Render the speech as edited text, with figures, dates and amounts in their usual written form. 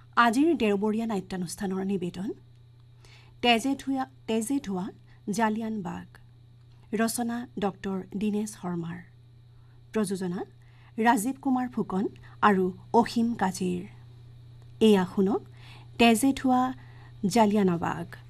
আজিৰ দেওবৰীয়া নাট্যানুষ্ঠানৰ নিবেদন তেজে ধোৱা জালিয়ানবাগ ৰচনা ডক্টৰ দীনেশ শৰ্মাৰ প্ৰযোজনা ৰাজীৱ কুমাৰ ফুকন আৰু অসীম কাজীৰ এয়া শুনক তেজে ধোৱা জালিয়ানবাগ